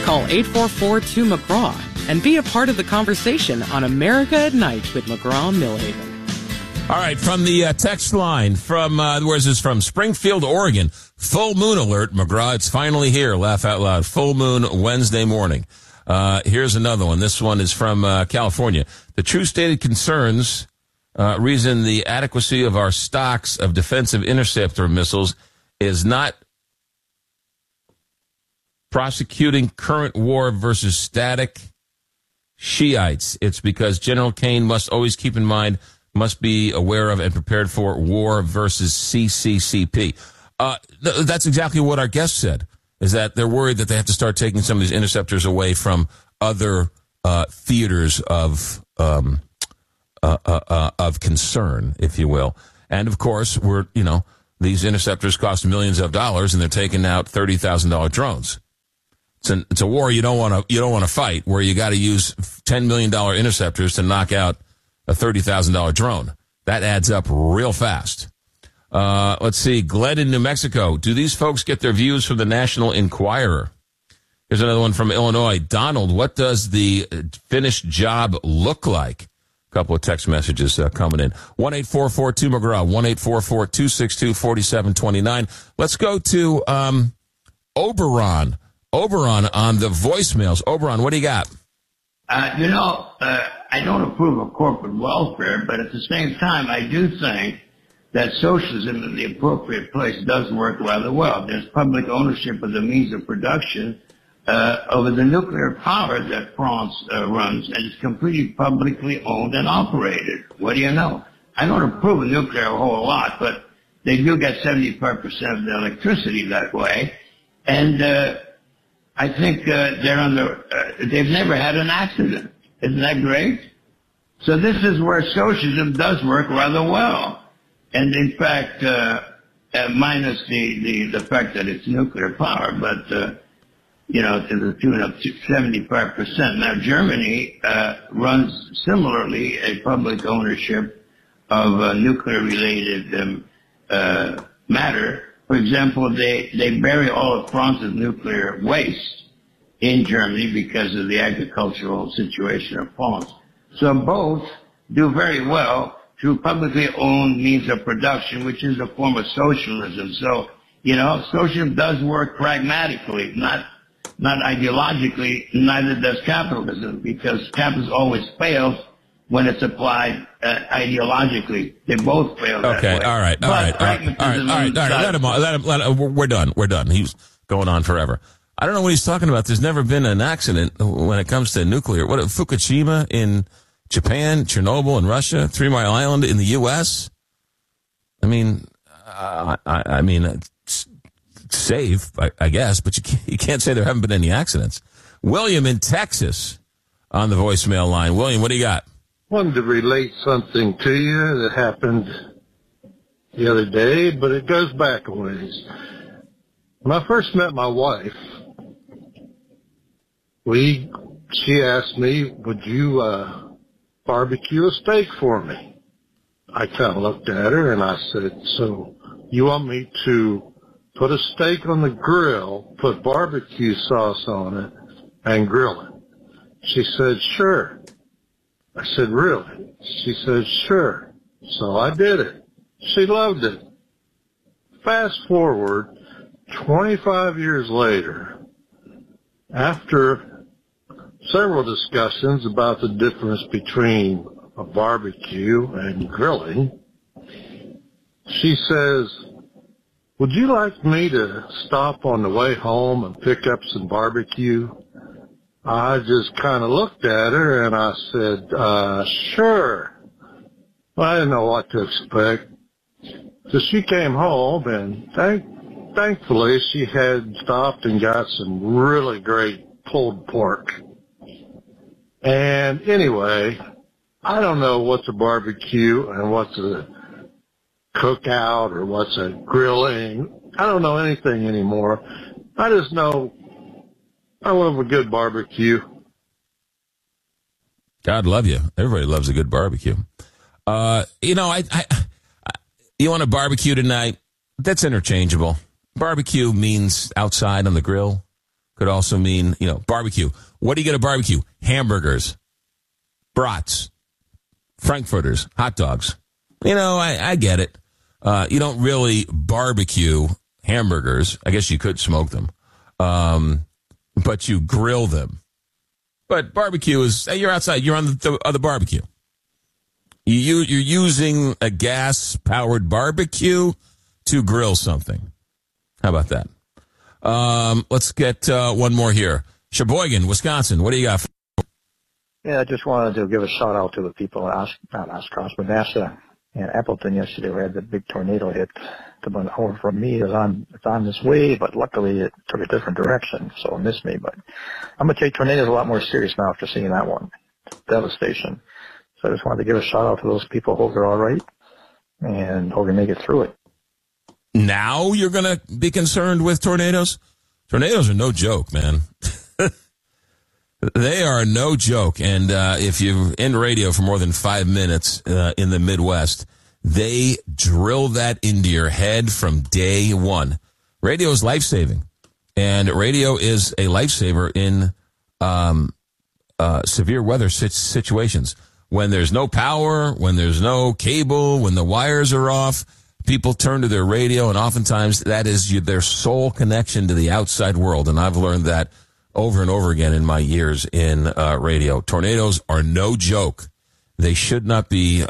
Call 844-2-McGraw and be a part of the conversation on America at Night with McGraw-Millhaven. All right, from the text line, from where's this from? Springfield, Oregon. Full moon alert, McGraw. It's finally here. Laugh out loud. Full moon Wednesday morning. Here's another one. This one is from California. The true stated concerns reason the adequacy of our stocks of defensive interceptor missiles is not prosecuting current war versus static Shiites. It's because General Kane must always keep in mind, must be aware of and prepared for war versus CCCP. That's exactly what our guest said, is that they're worried that they have to start taking some of these interceptors away from other theaters of concern, if you will. And, of course, these interceptors cost millions of dollars, and they're taking out $30,000 drones. It's a war you don't want to fight, where you got to use $10 million interceptors to knock out a $30,000 drone. That adds up real fast. Let's see. Glenn in New Mexico. Do these folks get their views from the National Enquirer? Here's another one from Illinois. Donald, what does the finished job look like? A couple of text messages coming in. 1-844-2-McGraw. 1-844-262-4729. Let's go to Oberon. Oberon on the voicemails. Oberon, what do you got? I don't approve of corporate welfare, but at the same time, I do think that socialism in the appropriate place does work rather well. There's public ownership of the means of production over the nuclear power that France runs, and it's completely publicly owned and operated. What do you know? I don't approve of nuclear a whole lot, but they do get 75% of the electricity that way, and I think they've never had an accident. Isn't that great? So this is where socialism does work rather well. And in fact, minus the fact that it's nuclear power, but, to the tune of 75%. Now, Germany runs similarly a public ownership of nuclear-related matter. For example, they bury all of France's nuclear waste in Germany because of the agricultural situation of France. So both do very well through publicly owned means of production, which is a form of socialism. So, socialism does work pragmatically, not ideologically. Neither does capitalism, because capitalism always fails when it's applied ideologically. They both fail that way. Okay, all right. Let him. We're done. He's going on forever. I don't know what he's talking about. There's never been an accident when it comes to nuclear. What, Fukushima in Japan, Chernobyl in Russia, 3 Mile Island in the U.S.? I mean, it's safe, I guess, but you can't say there haven't been any accidents. William in Texas on the voicemail line. William, what do you got? Wanted to relate something to you that happened the other day, but it goes back a ways. When I first met my wife, she asked me, would you barbecue a steak for me? I kind of looked at her and I said, so you want me to put a steak on the grill, put barbecue sauce on it, and grill it? She said, sure. I said, really? She said, sure. So I did it. She loved it. Fast forward 25 years later, after several discussions about the difference between a barbecue and grilling, she says, would you like me to stop on the way home and pick up some barbecue? I just kind of looked at her and I said, sure. Well, I didn't know what to expect. So she came home and thankfully she had stopped and got some really great pulled pork. And anyway, I don't know what's a barbecue and what's a cookout or what's a grilling. I don't know anything anymore. I just know I love a good barbecue. God love you. Everybody loves a good barbecue. You want a barbecue tonight? That's interchangeable. Barbecue means outside on the grill. could also mean, barbecue. What do you get at barbecue? Hamburgers, brats, frankfurters, hot dogs. I get it. You don't really barbecue hamburgers. I guess you could smoke them. But you grill them. But barbecue is, you're outside, you're on the barbecue. You're using a gas-powered barbecue to grill something. How about that? Let's get one more here. Sheboygan, Wisconsin. What do you got? Yeah, I just wanted to give a shout-out to the people at NASA and Appleton yesterday. We had the big tornado hit about an hour from me. It's on this way, but luckily it took a different direction, so it missed me. But I'm going to take tornadoes a lot more serious now after seeing that one. Devastation. So I just wanted to give a shout-out to those people. Hope they're all right, and hope they make it through it. Now you're going to be concerned with tornadoes? Tornadoes are no joke, man. They are no joke. And if you're in radio for more than 5 minutes in the Midwest, they drill that into your head from day one. Radio is life-saving. And radio is a lifesaver in severe weather situations. When there's no power, when there's no cable, when the wires are off, people turn to their radio, and oftentimes that is their sole connection to the outside world. And I've learned that over and over again in my years in radio. Tornadoes are no joke. They should not be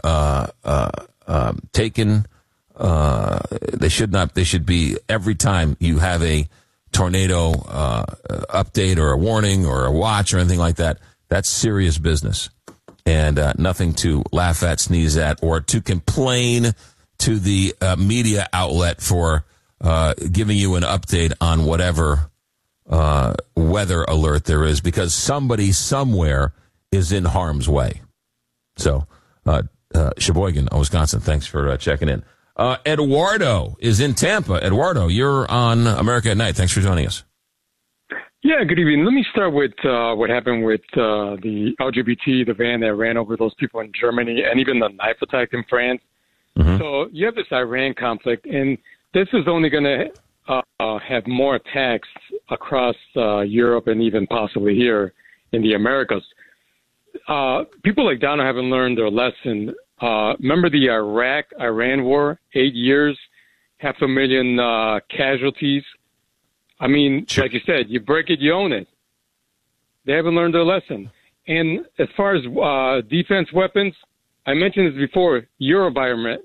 taken. They should be every time you have a tornado update or a warning or a watch or anything like that. That's serious business, and nothing to laugh at, sneeze at, or to complain to the media outlet for giving you an update on whatever weather alert there is, because somebody somewhere is in harm's way. So, Sheboygan, Wisconsin, thanks for checking in. Eduardo is in Tampa. Eduardo, you're on America at Night. Thanks for joining us. Yeah, good evening. Let me start with what happened with the LGBT, the van that ran over those people in Germany, and even the knife attack in France. Mm-hmm. So you have this Iran conflict, and this is only going to have more attacks across Europe and even possibly here in the Americas. People like Donald haven't learned their lesson. Remember the Iraq-Iran war, 8 years, 500,000 casualties? I mean, sure. Like you said, you break it, you own it. They haven't learned their lesson. And as far as defense weapons, I mentioned this before, your environment,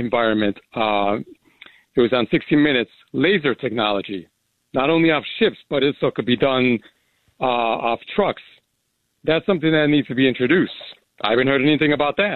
it was on 60 Minutes, laser technology, not only off ships, but it also could be done off trucks. That's something that needs to be introduced. I haven't heard anything about that.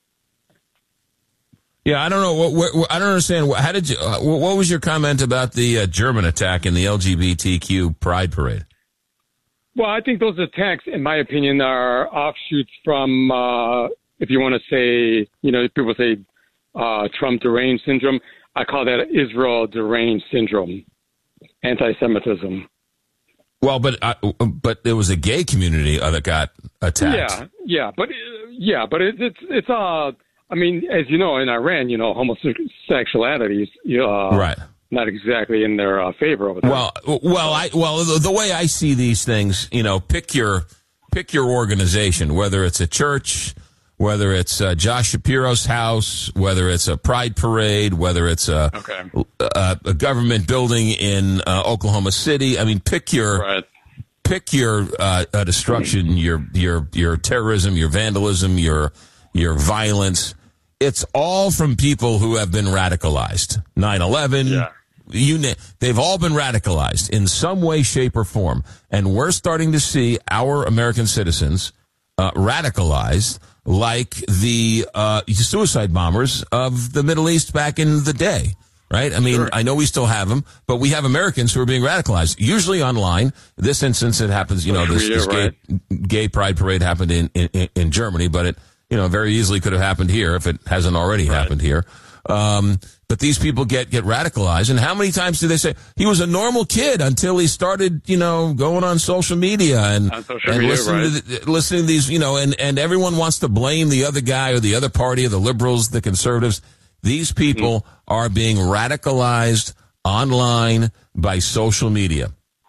Yeah, I don't know. I don't understand. How did you? What was your comment about the German attack in the LGBTQ Pride Parade? Well, I think those attacks, in my opinion, are offshoots from, if you want to say, people say Trump deranged syndrome. I call that Israel deranged syndrome, anti-Semitism. Well, but there was a gay community that got attacked. Yeah, but it's I mean, as you know, in Iran, homosexuality is right. Not exactly in their favor over there. Well, the way I see these things, pick your organization, whether it's a church, whether it's Josh Shapiro's house, whether it's a pride parade, whether it's a government building in Oklahoma City. I mean, pick your destruction, your terrorism, your vandalism, your violence. It's all from people who have been radicalized. 9/11. Yeah. They've all been radicalized in some way, shape, or form. And we're starting to see our American citizens radicalized like the suicide bombers of the Middle East back in the day, right? I mean, sure. I know we still have them, but we have Americans who are being radicalized, usually online. This instance, it happens, this gay pride parade happened in Germany, but it, very easily could have happened here if it hasn't already happened here. But these people get radicalized. And how many times do they say he was a normal kid until he started, going on social media and listening to these, and everyone wants to blame the other guy or the other party or the liberals, the conservatives. These people are being radicalized online by social media.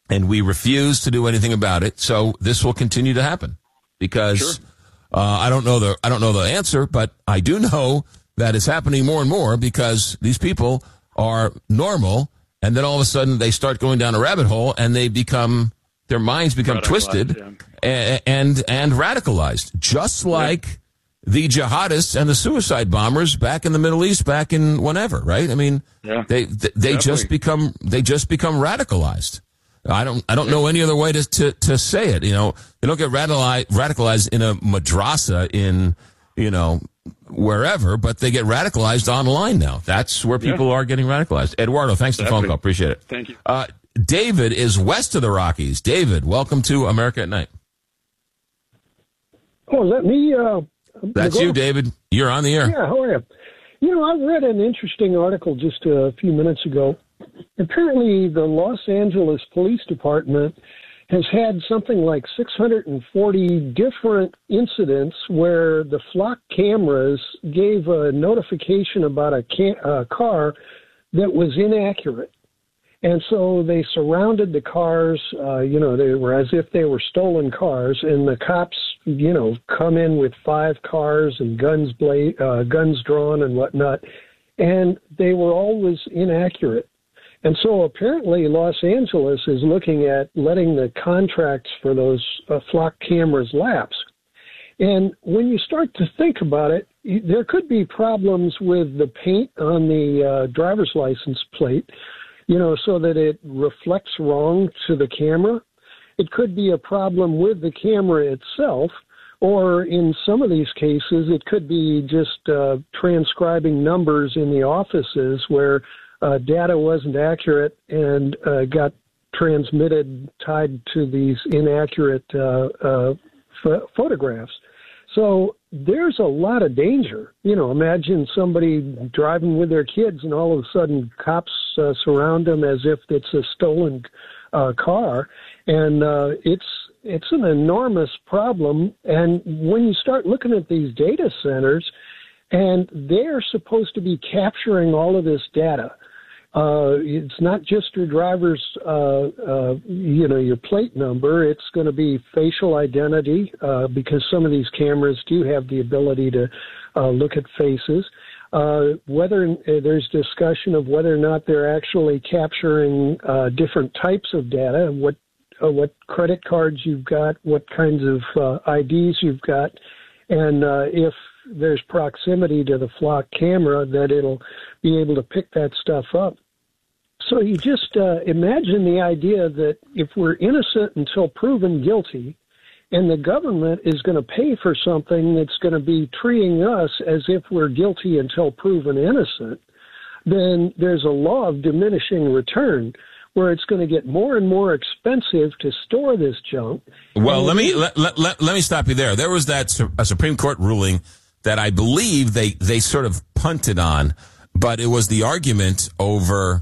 and we refuse to do anything about it. So this will continue to happen because I don't know the answer, but I do know that it's happening more and more because these people are normal, and then all of a sudden they start going down a rabbit hole, and their minds become twisted and radicalized, just like the jihadists and the suicide bombers back in the Middle East, back in whenever, right? I mean, they just become radicalized. I don't know any other way to say it. You know, they don't get radicalized in a madrasa in, you know, wherever, but they get radicalized online now. That's where people are getting radicalized. Eduardo, thanks for the phone call. Appreciate it. Thank you. David is west of the Rockies. David, welcome to America at Night. Oh, is that me? That's you, David. You're on the air. Yeah, how are you? You know, I read an interesting article just a few minutes ago. Apparently, the Los Angeles Police Department has had something like 640 different incidents where the flock cameras gave a notification about a car that was inaccurate. And so they surrounded the cars, they were as if they were stolen cars, and the cops, come in with 5 cars and guns drawn and whatnot, and they were always inaccurate. And so apparently Los Angeles is looking at letting the contracts for those flock cameras lapse. And when you start to think about it, there could be problems with the paint on the driver's license plate, so that it reflects wrong to the camera. It could be a problem with the camera itself, or in some of these cases, it could be just transcribing numbers in the offices where data wasn't accurate and got transmitted, tied to these inaccurate photographs. So there's a lot of danger. Imagine somebody driving with their kids and all of a sudden cops surround them as if it's a stolen car. And it's an enormous problem. And when you start looking at these data centers, and they're supposed to be capturing all of this data. It's not just your driver's, your plate number. It's going to be facial identity because some of these cameras do have the ability to look at faces. Whether there's discussion of whether or not they're actually capturing different types of data, what credit cards you've got, what kinds of IDs you've got, and if there's proximity to the flock camera, that it'll be able to pick that stuff up. So you just imagine the idea that if we're innocent until proven guilty, and the government is going to pay for something that's going to be treating us as if we're guilty until proven innocent, then there's a law of diminishing return where it's going to get more and more expensive to store this junk. Well, let me stop you there. There was a Supreme Court ruling that I believe they sort of punted on, but it was the argument over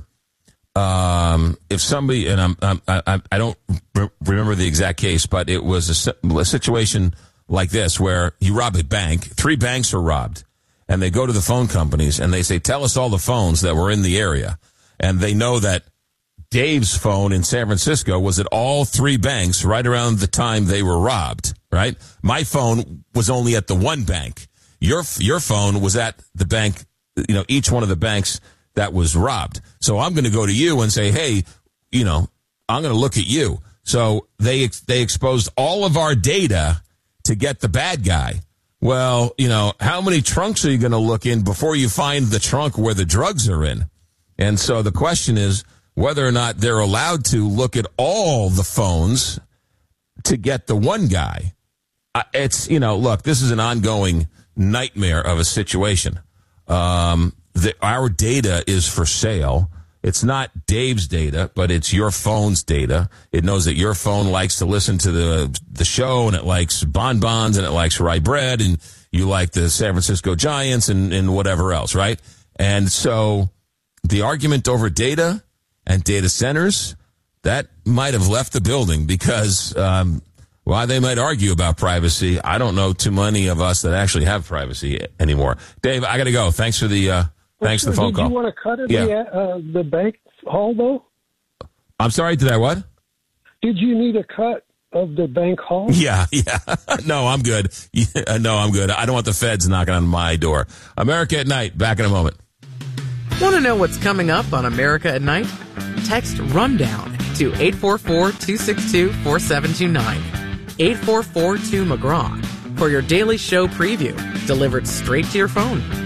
if somebody, and I don't remember the exact case, but it was a situation like this where you rob a bank. 3 banks are robbed, and they go to the phone companies and they say, "Tell us all the phones that were in the area," and they know that Dave's phone in San Francisco was at all 3 banks right around the time they were robbed. Right? My phone was only at the one bank. Your phone was at the bank, each one of the banks that was robbed. So I'm going to go to you and say, hey, I'm going to look at you. So they exposed all of our data to get the bad guy. Well, how many trunks are you going to look in before you find the trunk where the drugs are in? And so the question is whether or not they're allowed to look at all the phones to get the one guy. It's, look, this is an ongoing nightmare of a situation. Our data is for sale. It's not Dave's data, but it's your phone's data. It knows that your phone likes to listen to the show, and it likes bonbons, and it likes rye bread, and you like the San Francisco Giants and whatever else, right? And so the argument over data and data centers, that might have left the building because while they might argue about privacy, I don't know too many of us that actually have privacy anymore. Dave, I got to go. Thanks for the phone call. Did you want to cut it the bank hall, though? I'm sorry, did I what? Did you need a cut of the bank hall? Yeah. No, I'm good. No, I'm good. I don't want the feds knocking on my door. America at Night. Back in a moment. Want to know what's coming up on America at Night? Text Rundown to 844-262-4729. 844-2-McGraw for your daily show preview delivered straight to your phone.